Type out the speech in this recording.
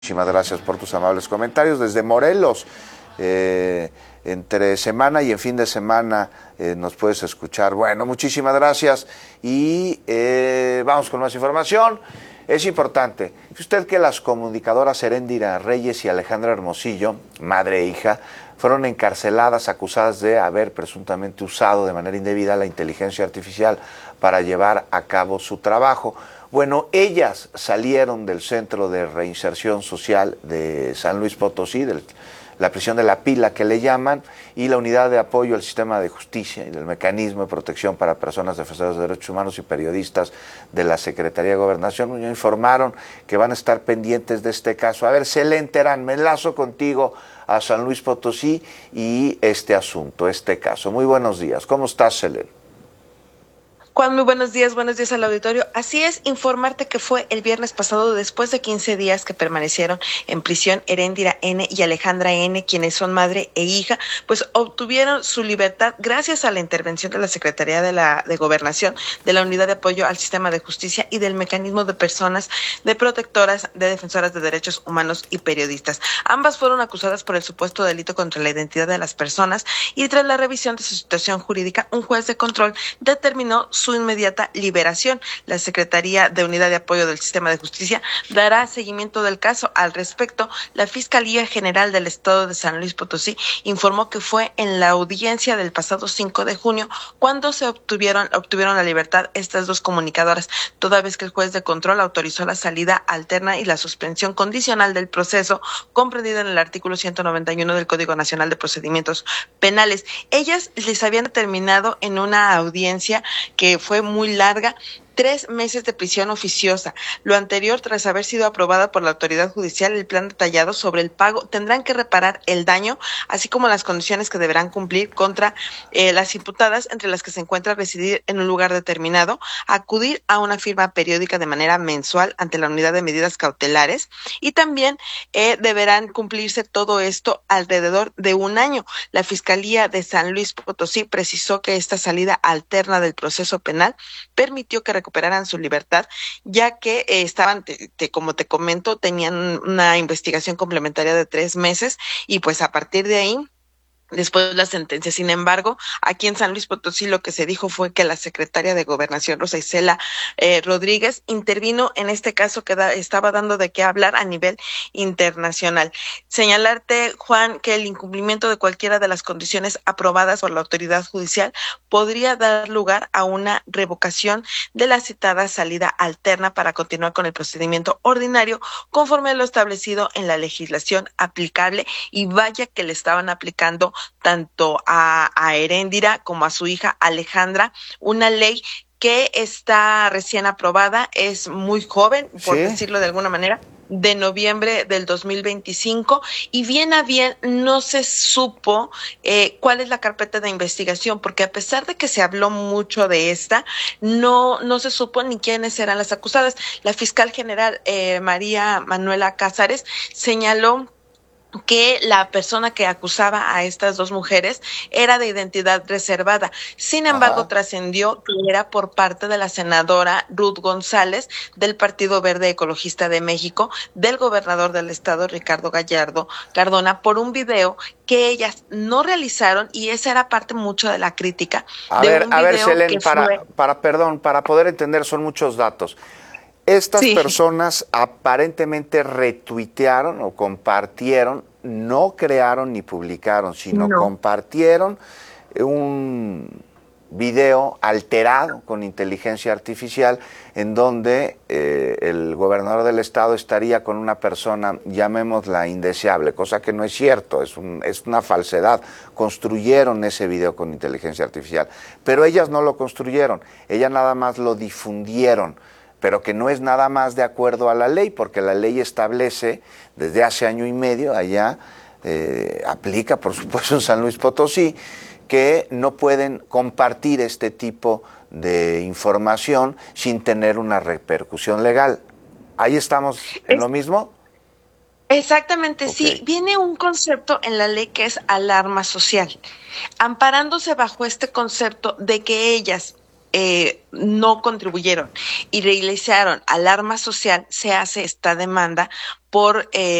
Muchísimas gracias por tus amables comentarios. Desde Morelos, entre semana y en fin de semana nos puedes escuchar. Bueno, muchísimas gracias y vamos con más información. Es importante, usted que las comunicadoras Heréndira Reyes y Alejandra Hermosillo, madre e hija, fueron encarceladas acusadas de haber presuntamente usado de manera indebida la inteligencia artificial para llevar a cabo su trabajo. Bueno, ellas salieron del Centro de Reinserción Social de San Luis Potosí, de la prisión de La Pila que le llaman, y la Unidad de Apoyo al Sistema de Justicia y del Mecanismo de Protección para Personas Defensoras de Derechos Humanos y Periodistas de la Secretaría de Gobernación informaron que van a estar pendientes de este caso. A ver, Selén Terán, me enlazo contigo a San Luis Potosí y este asunto, este caso. Muy buenos días. ¿Cómo estás, Selén? Juan, muy buenos días al auditorio. Así es, informarte que fue el viernes pasado, después de 15 días que permanecieron en prisión Heréndira N. y Alejandra N., quienes son madre e hija, pues obtuvieron su libertad gracias a la intervención de la Secretaría de Gobernación, de la Unidad de Apoyo al Sistema de Justicia y del Mecanismo de Personas de Protectoras de Defensoras de Derechos Humanos y Periodistas. Ambas fueron acusadas por el supuesto delito contra la identidad de las personas y tras la revisión de su situación jurídica, un juez de control determinó su inmediata liberación. La Secretaría de Unidad de Apoyo del Sistema de Justicia dará seguimiento del caso. Al respecto, la Fiscalía General del Estado de San Luis Potosí informó que fue en la audiencia del pasado 5 de junio cuando se obtuvieron la libertad estas dos comunicadoras, toda vez que el juez de control autorizó la salida alterna y la suspensión condicional del proceso comprendida en el artículo 191 del Código Nacional de Procedimientos Penales. Ellas les habían determinado en una audiencia que fue muy larga, 3 meses de prisión oficiosa. Lo anterior, tras haber sido aprobada por la autoridad judicial, el plan detallado sobre el pago, tendrán que reparar el daño, así como las condiciones que deberán cumplir contra las imputadas, entre las que se encuentra residir en un lugar determinado, acudir a una firma periódica de manera mensual ante la unidad de medidas cautelares y también deberán cumplirse todo esto alrededor de un año. La Fiscalía de San Luis Potosí precisó que esta salida alterna del proceso penal permitió que recuperaran su libertad, ya que estaban, como te comento, tenían una investigación complementaria de 3 meses y pues a partir de ahí después la sentencia. Sin embargo, aquí en San Luis Potosí lo que se dijo fue que la secretaria de Gobernación, Rosa Isela Rodríguez, intervino en este caso que estaba dando de qué hablar a nivel internacional. Señalarte, Juan, que el incumplimiento de cualquiera de las condiciones aprobadas por la autoridad judicial podría dar lugar a una revocación de la citada salida alterna para continuar con el procedimiento ordinario conforme a lo establecido en la legislación aplicable, y vaya que le estaban aplicando tanto a Heréndira como a su hija Alejandra, una ley que está recién aprobada, es muy joven, por decirlo de alguna manera, de noviembre del 2025, y bien a bien no se supo cuál es la carpeta de investigación, porque a pesar de que se habló mucho de esta, no se supo ni quiénes eran las acusadas. La fiscal general María Manuela Cázares señaló que la persona que acusaba a estas dos mujeres era de identidad reservada. Sin embargo, trascendió que era por parte de la senadora Ruth González del Partido Verde Ecologista de México, del gobernador del estado, Ricardo Gallardo Cardona, por un video que ellas no realizaron, y esa era parte mucho de la crítica. A ver, Selén, para poder entender, son muchos datos. Estas personas aparentemente retuitearon o compartieron, no crearon ni publicaron, sino compartieron un video alterado con inteligencia artificial en donde el gobernador del estado estaría con una persona, llamémosla indeseable, cosa que no es cierto, es una falsedad. Construyeron ese video con inteligencia artificial, pero ellas no lo construyeron, ellas nada más lo difundieron, pero que no es nada más de acuerdo a la ley, porque la ley establece desde hace año y medio, allá aplica por supuesto en San Luis Potosí, que no pueden compartir este tipo de información sin tener una repercusión legal. ¿Ahí estamos en lo mismo? Exactamente, sí. Viene un concepto en la ley que es alarma social, amparándose bajo este concepto de que ellas no contribuyeron y realizaron alarma social, se hace esta demanda por